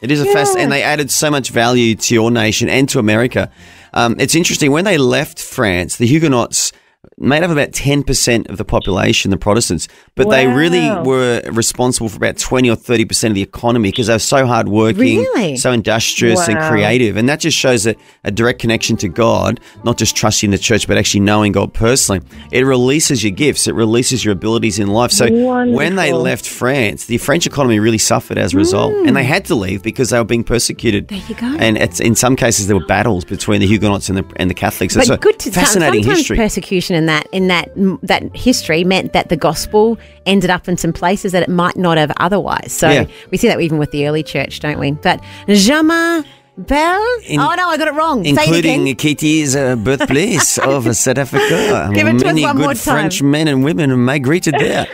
It is and they added so much value to your nation and to America. It's interesting, when they left France, the Huguenots made up about 10% of the population, the Protestants, but they really were responsible for about 20 or 30% of the economy because they were so hardworking, so industrious and creative. And that just shows a direct connection to God, not just trusting the church, but actually knowing God personally. It releases your gifts. It releases your abilities in life. So when they left France, the French economy really suffered as a result. And they had to leave because they were being persecuted. There you go. And in some cases, there were battles between the Huguenots and the Catholics. But so good to fascinating sometimes history. Persecution in that history meant that the gospel ended up in some places that it might not have otherwise. So we see that even with the early church, don't we? But je m'appelle... Oh, no, I got it wrong. Including Kitty's birthplace of South Africa. Give it to us one more good time. French men and women migrated there.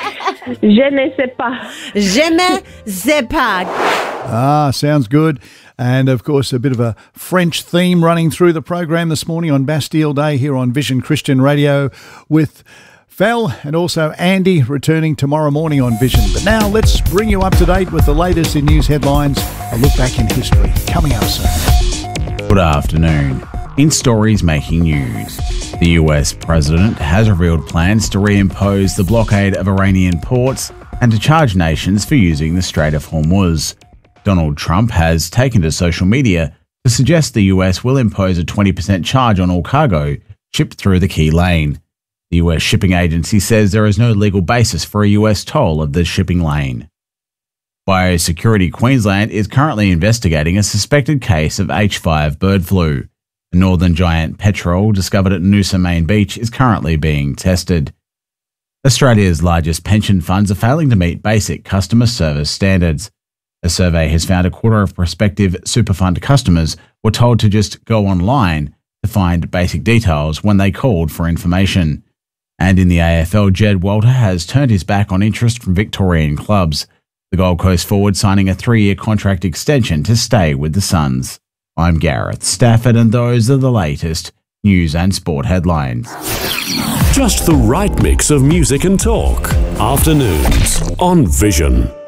Je ne sais pas. Je ne sais pas. Ah, sounds good. And, of course, a bit of a French theme running through the program this morning on Bastille Day here on Vision Christian Radio with Fel and also Andy returning tomorrow morning on Vision. But now let's bring you up to date with the latest in news headlines. A look back in history coming up soon. Good afternoon. In stories making news, the US president has revealed plans to reimpose the blockade of Iranian ports and to charge nations for using the Strait of Hormuz. Donald Trump has taken to social media to suggest the US will impose a 20% charge on all cargo shipped through the key lane. The US shipping agency says there is no legal basis for a US toll of the shipping lane. Biosecurity Queensland is currently investigating a suspected case of H5 bird flu. A northern giant petrel discovered at Noosa Main Beach is currently being tested. Australia's largest pension funds are failing to meet basic customer service standards. A survey has found a quarter of prospective super fund customers were told to just go online to find basic details when they called for information. And in the AFL, Jed Walter has turned his back on interest from Victorian clubs. The Gold Coast forward signing a 3-year contract extension to stay with the Suns. I'm Gareth Stafford, and those are the latest news and sport headlines. Just the right mix of music and talk. Afternoons on Vision.